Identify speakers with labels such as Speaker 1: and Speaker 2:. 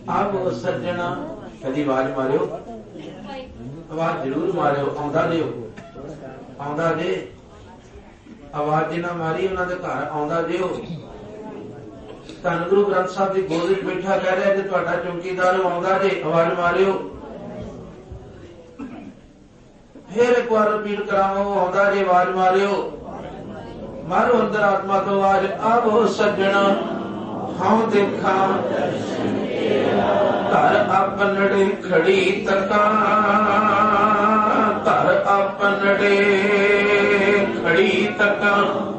Speaker 1: ਆਵੋ ਸੱਜਣਾ। ਕਦੀ ਆਵਾਜ਼ ਮਾਰਿਓ, ਆਵਾਜ਼ ਜ਼ਰੂਰ ਮਾਰਿਓ। ਆਉਂਦਾ ਦਿਓ, ਆਉਂਦਾ ਦੇ। ਆਵਾਜ਼ ਜਿੰਨਾ ਮਾਰੀ ਉਹਨਾਂ ਦੇ ਘਰ ਆਉਂਦਾ ਦਿਓ। ਧੰਨ ਗੁਰੂ ਗ੍ਰੰਥ ਸਾਹਿਬ ਦੀ ਗੋਦ ਵਿੱਚ ਬੈਠਾ ਕਹਿ ਰਿਹਾ ਜੇ ਤੁਹਾਡਾ ਚੌਕੀਦਾਰ ਆਉਂਦਾ ਜੇ ਆਵਾਜ਼ ਮਾਰਿਓ। ਫੇਰ ਇੱਕ ਵਾਰ ਰਿਪੀਟ ਕਰਾਂਗਾ, ਆਉਂਦਾ ਜੇ ਆਵਾਜ਼ ਮਾਰਿਓ। ਮਾਰੋ ਅੰਦਰ ਆਤਮਾ ਤੋਂ ਆਵਾਜ਼, ਆਵੋ ਸੱਜਣਾ ਹਉ ਦੇਖਾਂ ਘਰ ਆਪਨੜੇ ਖੜੀ ਤਕਾਂ, ਘਰ ਆਪਨੜੇ ਖੜੀ ਤਕਾਂ।